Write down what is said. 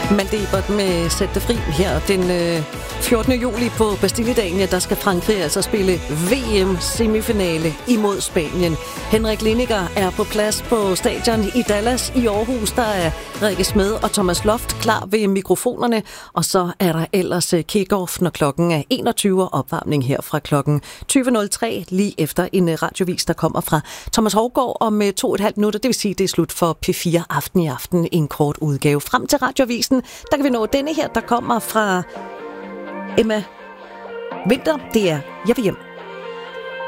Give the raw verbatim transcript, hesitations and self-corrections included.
Maldebert med Sæt det fri her den øh, fjortende juli på Bastilledagen. Ja, der skal Frankrig altså spille V M-semifinale imod Spanien. Henrik Lineker er på plads på stadion i Dallas i Aarhus. Der er Rikke Smed og Thomas Loft klar ved mikrofonerne. Og så er der ellers kick-off, når klokken er enogtyve, og opvarmning her fra klokken tyve nul tre, lige efter en radiovis, der kommer fra Thomas Hovgaard om to og et halvt minutter. Det vil sige, det er slut for P fire Aften i aften. En kort udgave frem til radiovisen. Der kan vi nå denne her, der kommer fra Emma Winter. Det er Jeg vil hjem.